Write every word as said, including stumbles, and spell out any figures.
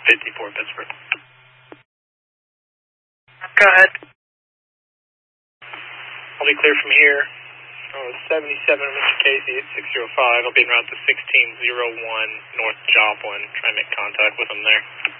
fifty-four Pittsburgh. Go ahead. I'll be clear from here. Oh, seventy-seven, Mister Casey, eight six zero five. I'll be en route to sixteen oh one North Joplin. Try and make contact with them there.